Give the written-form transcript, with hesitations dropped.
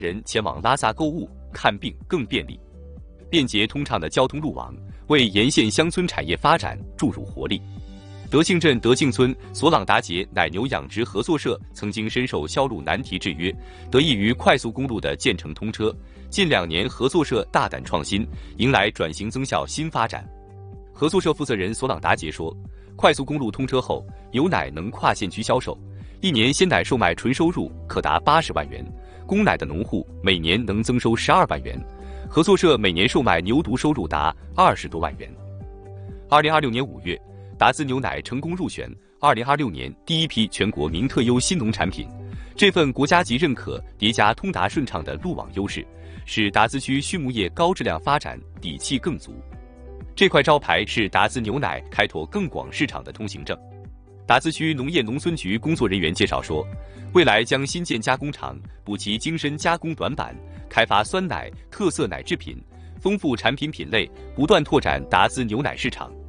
人前往拉萨购物、看病更便利。便捷通畅的交通路网为沿线乡村产业发展注入活力。德庆镇德庆村索朗达杰奶牛养殖合作社曾经深受销路难题制约，得益于快速公路的建成通车，近2年合作社大胆创新，迎来转型增效新发展。合作社负责人索朗达杰说，快速公路通车后，牛奶能跨县区销售，1年鲜奶售卖纯收入可达80万元，供奶的农户每年能增收12万元。合作社每年售卖牛犊收入达20多万元。2026年5月，达兹牛奶成功入选2026年第一批全国名特优新农产品。这份国家级认可叠加通达顺畅的路网优势，使达兹区畜牧业高质量发展底气更足。这块招牌是达兹牛奶开拓更广市场的通行证。达兹区农业农村局工作人员介绍说，未来将新建加工厂，补齐精深加工短板，开发酸奶、特色奶制品，丰富产品品类，不断拓展达兹牛奶市场。